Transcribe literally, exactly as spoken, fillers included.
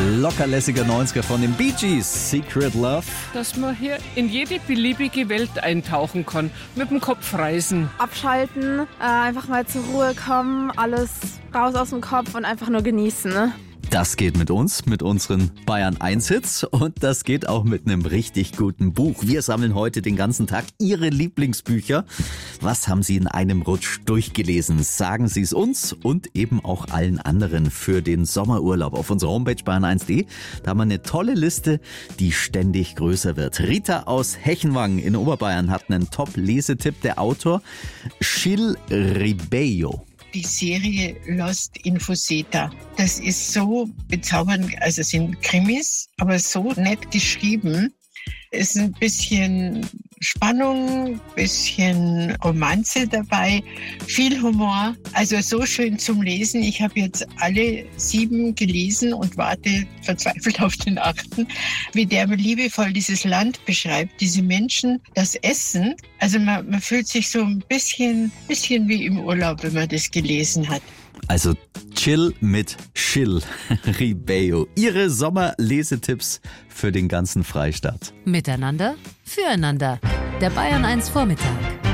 lockerlässiger neunziger von den Bee Gees, Secret Love. Dass man hier in jede beliebige Welt eintauchen kann, mit dem Kopf reisen. Abschalten, äh, einfach mal zur Ruhe kommen, alles raus aus dem Kopf und einfach nur genießen, ne? Das geht mit uns, mit unseren Bayern eins Hits und das geht auch mit einem richtig guten Buch. Wir sammeln heute den ganzen Tag Ihre Lieblingsbücher. Was haben Sie in einem Rutsch durchgelesen? Sagen Sie es uns und eben auch allen anderen für den Sommerurlaub auf unserer Homepage bayern eins punkt de. Da haben wir eine tolle Liste, die ständig größer wird. Rita aus Hechenwangen in Oberbayern hat einen Top-Lesetipp. Der Autor Gil Ribeiro. Die Serie Lost in Fuseta. Das ist so bezaubernd, also es sind Krimis, aber so nett geschrieben. Es ist ein bisschen Spannung, ein bisschen Romanze dabei, viel Humor. Also so schön zum Lesen. Ich habe jetzt alle sieben gelesen und warte verzweifelt auf den achten, wie der liebevoll dieses Land beschreibt, diese Menschen, das Essen. Also man, man fühlt sich so ein bisschen, bisschen wie im Urlaub, wenn man das gelesen hat. Also Chill mit Gil Ribeiro. Ihre Sommerlesetipps für den ganzen Freistaat. Miteinander, füreinander. Der Bayern eins Vormittag.